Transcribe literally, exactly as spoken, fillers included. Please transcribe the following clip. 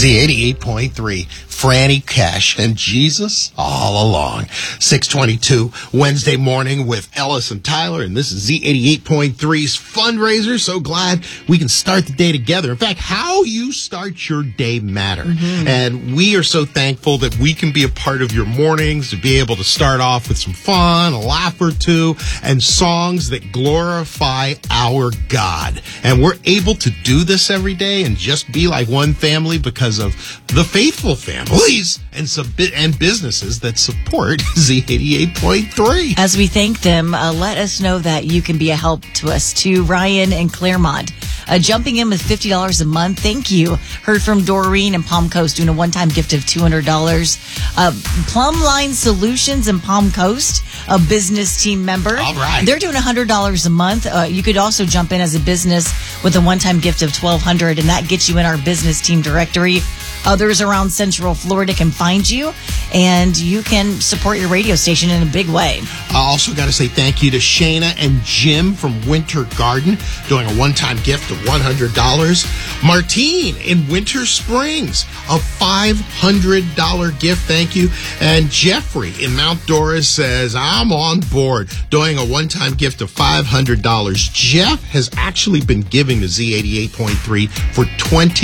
Z eighty-eight point three, Franny Cash and Jesus all along. six twenty-two, Wednesday morning with Ellis and Tyler, and this is Z eighty-eight point three's fundraiser. So glad we can start the day together. In fact, how you start your day matter. Mm-hmm. And we are so thankful that we can be a part of your mornings, to be able to start off with some fun, a laugh or two, and songs that glorify our God. And we're able to do this every day and just be like one family because of the faithful families and sub- and businesses that support Z eighty-eight point three. As we thank them, uh, let us know that you can be a help to us too. Ryan in Claremont, uh, jumping in with fifty dollars a month. Thank you. Heard from Doreen in Palm Coast doing a one-time gift of two hundred dollars. Uh, Plumline Solutions in Palm Coast, a business team member. All right. They're doing one hundred dollars a month. Uh, you could also jump in as a business with a one-time gift of twelve hundred dollars, and that gets you in our business team directory. Others around Central Florida can find you, and you can support your radio station in a big way. I also got to say thank you to Shayna and Jim from Winter Garden, doing a one-time gift of one hundred dollars. Martine in Winter Springs, a five hundred dollars gift, thank you. And Jeffrey in Mount Doris says, I'm on board, doing a one-time gift of five hundred dollars. Jeff has actually been giving to Z eighty-eight point three for twenty